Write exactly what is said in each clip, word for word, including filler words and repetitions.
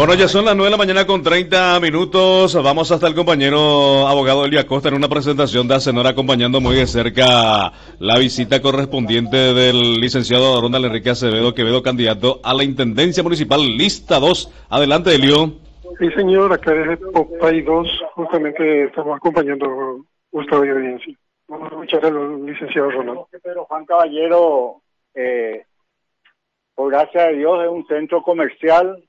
Bueno, ya son las nueve de la mañana con treinta minutos. Vamos hasta el compañero abogado Elio Acosta en una presentación de Acenor, acompañando muy de cerca la visita correspondiente del licenciado Ronald Enrique Acevedo Quevedo, candidato a la Intendencia Municipal, lista dos. Adelante, Elio. Sí, señor, acá desde Popay dos, justamente estamos acompañando Gustavo y audiencia. Vamos a escuchar al licenciado Ronald. Pero Juan Caballero, eh, por gracia de Dios, es un centro comercial.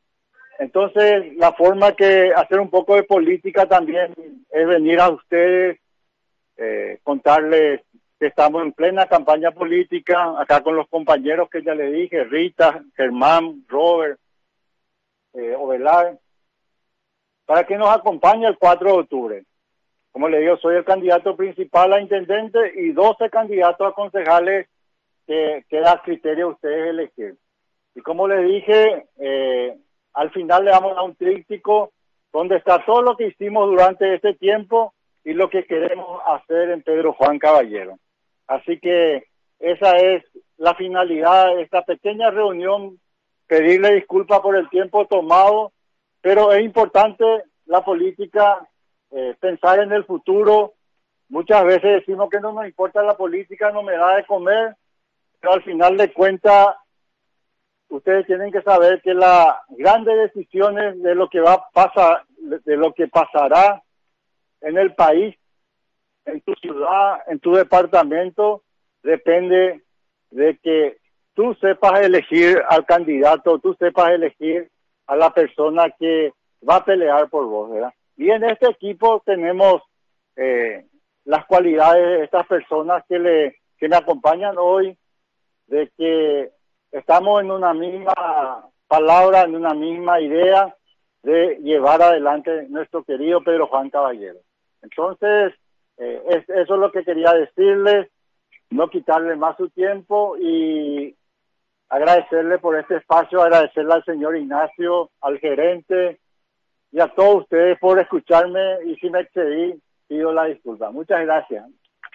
Entonces, la forma que hacer un poco de política también es venir a ustedes, eh, contarles que estamos en plena campaña política, acá con los compañeros que ya le dije, Rita, Germán, Robert, eh, Ovelar, para que nos acompañe el cuatro de octubre. Como le digo, soy el candidato principal a intendente y doce candidatos a concejales que queda a criterio de ustedes elegir. Y como le dije, eh, al final le damos a un tríptico donde está todo lo que hicimos durante este tiempo y lo que queremos hacer en Pedro Juan Caballero. Así que esa es la finalidad de esta pequeña reunión, pedirle disculpas por el tiempo tomado, pero es importante la política, eh, pensar en el futuro. Muchas veces decimos que no nos importa la política, no me da de comer, pero al final de cuentas ustedes tienen que saber que las grandes decisiones de lo que va a pasar, de lo que pasará en el país, en tu ciudad, en tu departamento, depende de que tú sepas elegir al candidato, tú sepas elegir a la persona que va a pelear por vos, ¿verdad? Y en este equipo tenemos eh, las cualidades de estas personas que le que me acompañan hoy, de que estamos en una misma palabra, en una misma idea de llevar adelante nuestro querido Pedro Juan Caballero. Entonces, eh, es, eso es lo que quería decirles, no quitarle más su tiempo y agradecerle por este espacio, agradecerle al señor Ignacio, al gerente y a todos ustedes por escucharme, y si me excedí, pido la disculpa. Muchas gracias.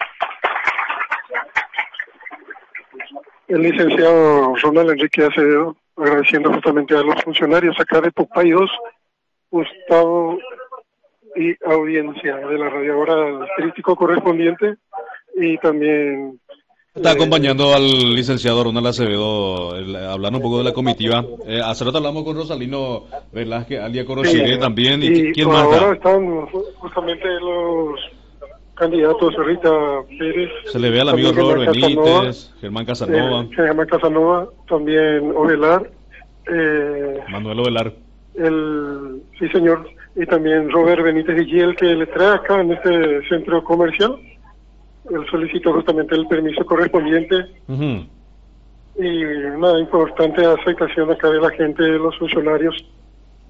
El licenciado Ronald Enrique Acevedo, agradeciendo justamente a los funcionarios acá de Popay dos, Gustavo y audiencia de la radiadora crítico correspondiente, y también está acompañando al licenciado Ronald Acevedo, el, hablando un poco de la comitiva. Eh, hace rato hablamos con Rosalino Velázquez, Alia Corochiré sí, también. ¿Y, y quién más ahora está? están justamente los candidatos, Rita Pérez. Se le ve al amigo Robert Benítez, Germán Casanova. Eh, Germán Casanova, también Ovelar. Eh, Manuel Ovelar. El, sí, señor. Y también Robert Benítez Villel, que le trae acá en este centro comercial. Él solicitó justamente el permiso correspondiente. Uh-huh. Y una importante aceptación acá de la gente, de los funcionarios